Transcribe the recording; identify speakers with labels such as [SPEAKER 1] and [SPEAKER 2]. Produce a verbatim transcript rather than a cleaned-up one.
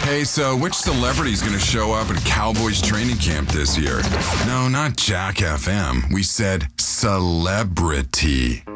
[SPEAKER 1] Hey, so which celebrity's going to show up at Cowboys training camp this year? No, not Jack F M. We said celebrity.